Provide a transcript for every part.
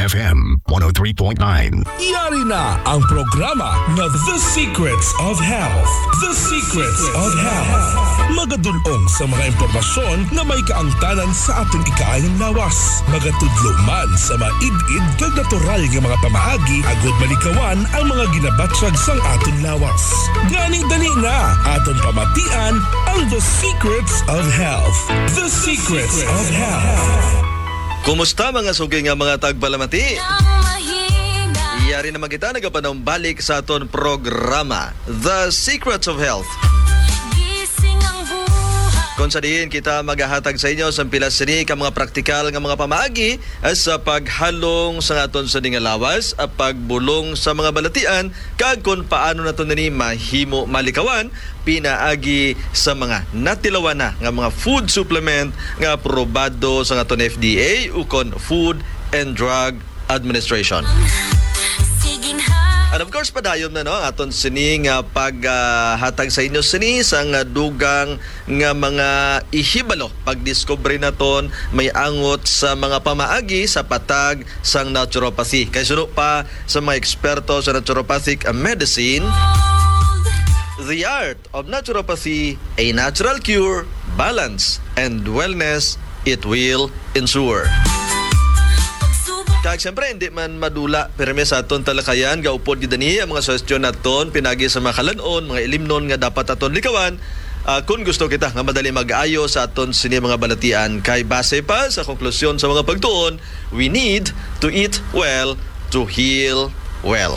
FM 103.9. Iyari na ang programa na The Secrets of Health. The Secrets of Health. Magadulong sa mga impormasyon na may kaangtanan sa aton ikaayang lawas. Magatudlo man sa maid-id kag natural nga mga pamaagi agud malikawan ang mga ginabatsag sang aton lawas. Gani-dali na aton pamatian ang The Secrets of Health. The Secrets of Health. Kumusta mga sugi nga mga tagbalamati? Iyari naman kita nagapanong balik sa aton programa The Secrets of Health. Kung sa diin kita maghahatag sa inyo sa pilas sini ka mga praktikal nga mga pamaagi sa paghalong sa aton sa nga lawas at pagbulong sa mga balatian kag kung paano nato nini mahimo malikawan pinaagi sa mga natilawan na nga mga food supplement nga aprobado sa aton FDA ukon Food and Drug Administration. And of course, padayon na aton sini nga paghatag sa inyo sini sang dugang nga mga ihibalo pagdiskubre naton may angot sa mga pamaagi sa patag sang naturopathy. Kay suno pa sa mga eksperto sa naturopathic medicine, The Art of Naturopathy, a natural cure, balance, and wellness it will ensure. Kag siyempre, hindi man madula pirmi sa aton talakayan, gaupod gidani ang mga suwestyon naton, pinagi sa mga kalanon, mga ilimnon nga dapat aton likawan. Kung gusto kita nga madali mag-ayo sa aton sini mga balatian, kay base pa sa konklusyon sa mga pagtuon, we need to eat well to heal well.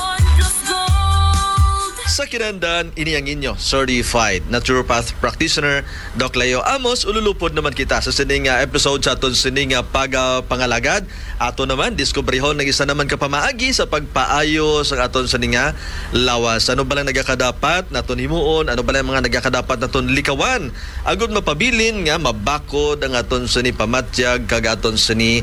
Sa kinandan, ini ang inyo certified naturopath practitioner Doc Leo Amos. Ululupod naman kita sa sining episode sa aton sining pangalagad. Ato naman diskubrehon ng isa naman kapamaagi sa pagpaayo sa aton sining lawas. Ano ba lang nagakadapat naton himuon? Ano ba lang mga nagakadapat naton likawan? Agud mapabilin nga mabakod ang aton sini pamatyag kag aton sini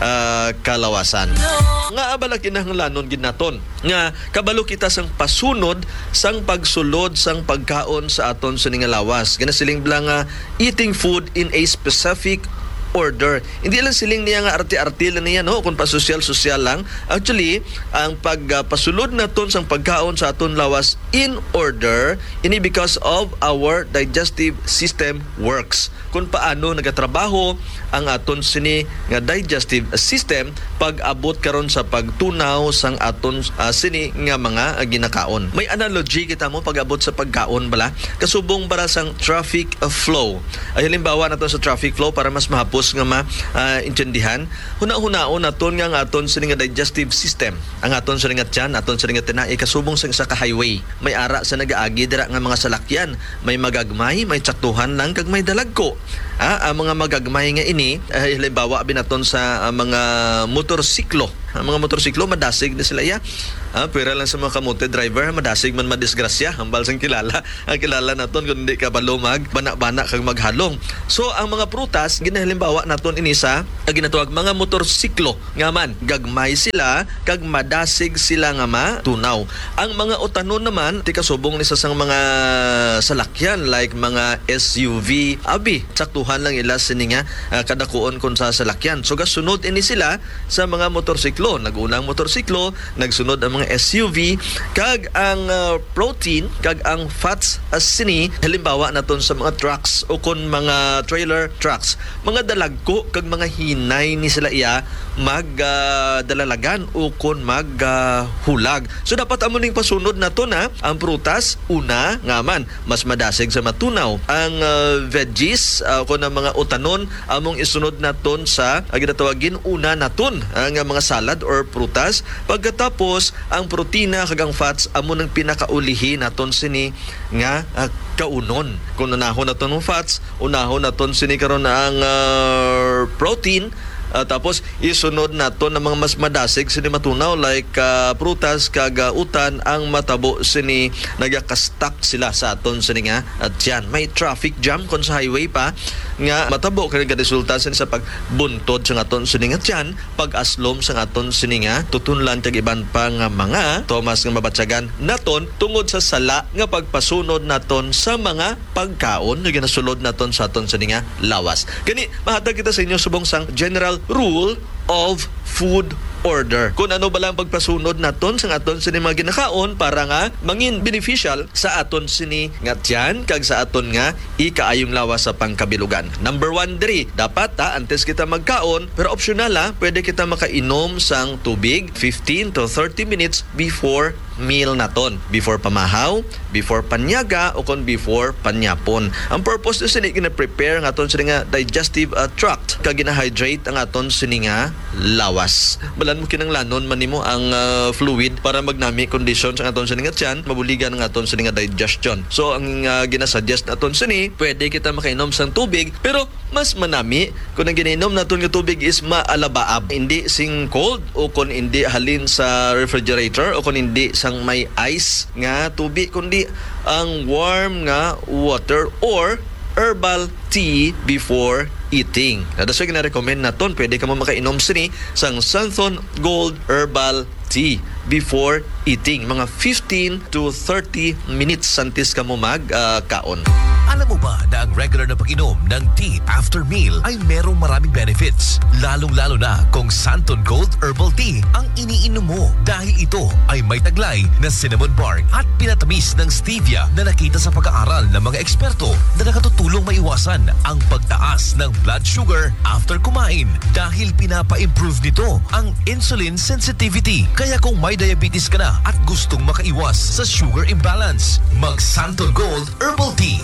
kalawasan. Nga abala kinahanglanon gid naton nga kabalo kita sang pasunod sang pagsulod sang pagkaon sa aton sa nga lawas. Ganasiling blang eating food in a specific order. Hindi lang siling niya nga arti-arti lang niya kung pasosyal-sosyal lang. Actually, ang pagpasulod naton sang pagkaon sa aton lawas in order ini because of our digestive system works. Kung paano nagatrabaho ang aton sini nga digestive system pag abot karon sa pagtunaw sang aton sini nga mga ginakaon. May analogy kita mo pag abot sa pagkaon bala kasubong para sang traffic flow. Ay halimbawa nato sa traffic flow para mas mahapos nga maintindihan. Huna-hunaon naton nga aton sini nga digestive system. Ang aton sini nga tiyan, aton sini nga tinai kasubong sa isa ka highway. May ara sa nagaagi dira nga mga salakyan, may magagmay, may tsaktuhan lang kag may dalagko. Ang mga magagmay nga ini halimbawa binaton sa mga motorsiklo. Ang mga motorsiklo madasig na sila pero lang sa mga kamote driver madasig man madisgrasya hambal sang kilala. Ang kilala naton kun hindi ka balumag bana-bana kag maghalong. So ang mga prutas ginahalimbawa naton ini sa ginatuwag mga motorsiklo nga man gagmay sila kag madasig sila nga matunaw. Ang mga utanon naman ti kasubong ni sa sang mga salakyan like mga SUV abi saktuhan lang ila sini nga kadakuon kun sa salakyan. So gasunod ini sila sa mga motorsiklo. Nagunang motorsiklo, nagsunod ang mga SUV kag ang protein kag ang fats sini halimbawa naton sa mga trucks o kun mga trailer trucks. Mga dalagko kag mga hinay ni sila magdalalagan o kun maghulag. So dapat amo ning pasunod nato na ang prutas una nga man mas madasig sa matunaw. Ang veggies kun ang mga utanon among isunod naton sa ginatawagin una naton ang mga salad or prutas. Pagkatapos ang protina kag ang fats amo nang pinakaulihi naton sini nga kaunon. Kung unahon naton ng fats, unahon naton sini karon ang protein. Tapos isunod nato ng mga mas madasig sini matunaw like prutas kag utan ang matabo sini nagakastak sila sa aton sini nga at yan may traffic jam kon sa highway pa nga matabo kay resulta sa pagbuntod sa aton sini nga yan pag-aslom sa aton sini nga tutunlan kag iban pa nga mga Thomas nga mabatsagan naton tungod sa sala nga pagpasunod naton sa mga pagkaon nga ginasulod naton sa aton sini nga lawas. Kani mahatag kita sa inyo subong sang general rule of food order. Kung ano ba lang pagpasunod naton sa aton sini mga ginakaon para nga mangin beneficial sa aton sini nga tiyan kag sa aton nga ikaayong lawas sa pangkabilugan. Number 1 diri, dapat antes kita magkaon, pero optional pwede kita makainom sang tubig 15 to 30 minutes before meal naton, before pamahaw, before panyaga o kon before panyapon. Ang purpose is sini gina-prepare nga aton sini nga digestive tract kag gina-hydrate ang aton sini nga lawas. Balan mo kinanglanon man nimo ang fluid para magnami condition sa aton sini nga tiyan, mabuligan ang aton sini nga digestion. So ang ginasuggest naton sini, pwede kita makainom sang tubig pero mas manami kung ang ginainom naton nga tubig is maalabaab, hindi sing cold o kon hindi halin sa refrigerator o kon hindi sang may ice nga tubig, kundi ang warm nga water or herbal tea before eating. That's why gina-recommend naton, pwede ka mo makainom sini sang Santhon Gold Herbal Tea before eating. Mga 15 to 30 minutes santis ka mo mag-kaon. Alam mo ba na ang regular na pag-inom ng tea after meal ay merong maraming benefits? Lalong-lalo na kung Santhon Gold Herbal Tea ang iniinom mo dahil ito ay may taglay na cinnamon bark at pinatamis ng stevia na nakita sa pag-aaral ng mga eksperto na nakatutulong maiwasan ang pagtaas ng blood sugar after kumain dahil pinapa-improve nito ang insulin sensitivity. Kaya kung may diabetes ka na at gustong makaiwas sa sugar imbalance, mag-Santhon Gold Herbal Tea.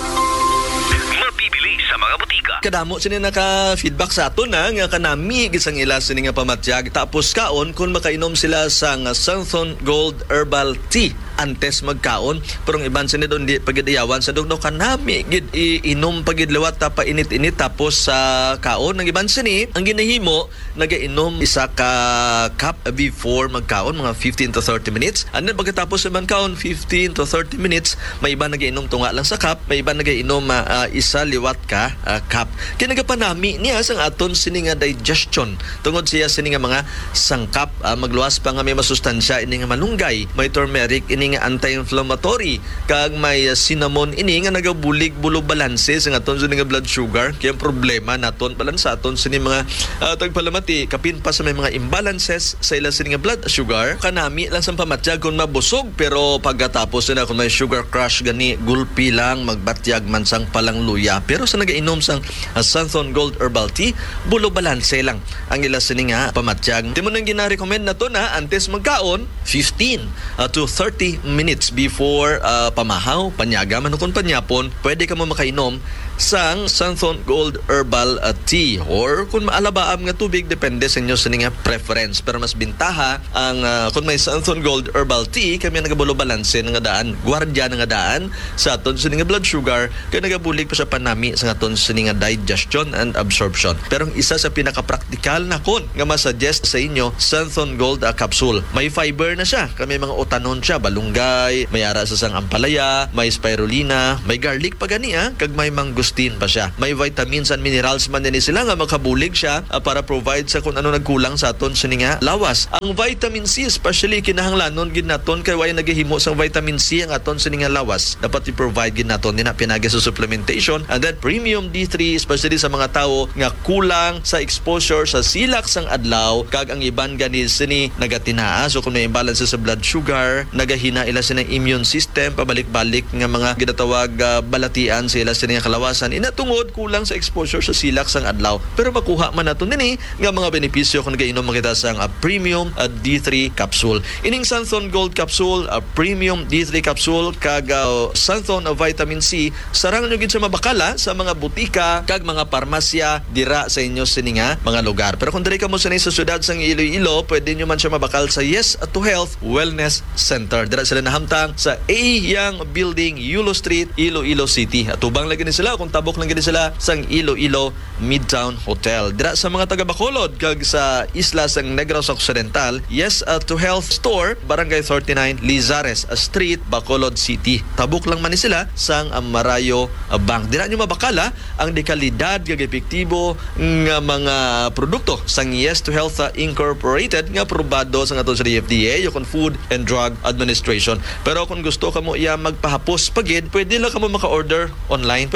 Mapibili sa mga butika. Kadamo sini naka-feedback sa aton nga kanami gisang ila sini nga pamatyag tapos kaon kung makainom sila sang Santhon Gold Herbal Tea antes magkaon, pero ang iban sini doon di pagidayawan sa dugno kanami gid iinom pagidlawat ta pa init-init tapos sa kaon. Ang iban sini ang ginahimo nagainom isa ka cup before magkaon, mga 15 to 30 minutes, and then pagkatapos naman kaon 15 to 30 minutes may iba nagainom tunga lang sa cup, may iba nagainom isa liwat ka cup. Kinagapanami niya sang aton sini nga digestion tungod siya sini nga mga sangkap, magluwas pa nga may masustansya ini nga malunggay, may turmeric ini nga anti-inflammatory, kag may cinnamon ini nga nagabulig bulog balanse sa aton sini nga blood sugar. Kaya ang problema naton palan sa aton sini mga tagpalamati kapin pa sa may mga imbalances sa ila sini nga blood sugar, kanami lang sa pamatyag kung mabusog, pero pagkatapos na kung may sugar crush gani gulpi lang magbatyag man sang palang luya. Pero sa nagainom sang Santhon Gold Herbal Tea, bulog balanse lang ang ila sini nga pamatyag. Timo nang gina-recommend nato na antes magkaon 15 to 30 minutes before pamahaw, panyaga man kung panyapon, pwede ka mo makainom sang Santhon Gold Herbal Tea or kung maalabaam nga tubig, depende sa inyo sa nga preference. Pero mas bintaha ang kung may Santhon Gold Herbal Tea, kami nagabulo balanse nga daan, gwardya nga daan sa aton sa nga blood sugar, kaya nagabulig pa sa panami sa aton sa nga digestion and absorption. Pero ang isa sa pinaka-practical na kon nga masuggest sa inyo, Santhon Gold capsule. May fiber na siya, kami mga utanon siya, balunggay, may ara sa sang ampalaya, may spirulina, may garlic pa gani kag may mangustin pa siya. May vitamins and minerals man din sila nga makabulig siya para provide sa kung ano nagkulang sa aton sa nga lawas. Ang vitamin C especially kinahanglanon gid naton kay way nagahimo sang vitamin C ang aton sa nga lawas. Dapat i-provide gid naton din pinagi sa supplementation, and then premium D3 especially sa mga tao nga kulang sa exposure sa silak sang adlaw kag ang iban gani sini nagatinaa, so kung may imbalance sa blood sugar, nagahina ila sa immune system, pabalik-balik nga mga ginatawag balatian sa ila sa nga kalawasan inatungod kulang sa exposure sa silak sang adlaw. Pero makuha man nato nini nga mga benepisyo kung nagainom makita sang premium D3 capsule. Ining Santhon Gold capsule, premium D3 capsule kag Santhon vitamin C, sarang nyo gid sa mabakala sa mga butika kag mga parmasya dira sa inyo sini nga mga lugar. Pero kung diri ka mo sa syudad sang Iloilo, pwede nyo man siya mabakal sa Yes to Health Wellness Center. Dira sila nahamtang sa A Yang Building, Yulo Street, Iloilo City. At ubang lagi ni sila kung tabok lang gani sila sang Iloilo Midtown Hotel. Dira sa mga taga Bacolod kag sa isla sang Negros Occidental, Yes to Health Store, Barangay 39, Lizares Street, Bacolod City. Tabok lang man ni sila sang Marayo Bank. Dira nyo mabakala ang dekalidad kag epektibo nga mga produkto sang Yes to Health Incorporated nga aprobado sa aton sa FDA, yung Food and Drug Administration. Pero kung gusto ka mo iya magpahapos pagid, pwede lang ka mo maka-order online, pwede ka mo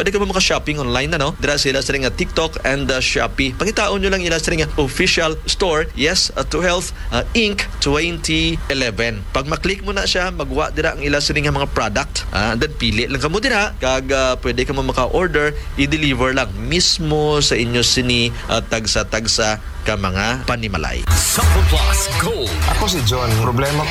mga shopping online na no. Dira sila sa nga TikTok and Shopee. Pangitaon nyo lang ila sa nga official store. Yes, To Health Inc. 2011. Pag maklik mo na siya, magwa dira ang ila sa nga mga product. Then pili lang kamo dira kag pwede ka mo maka-order, i-deliver lang mismo sa inyo sini tagsa-tagsa ka mga panimalay. Sample Plus Gold. Ako si John. Problema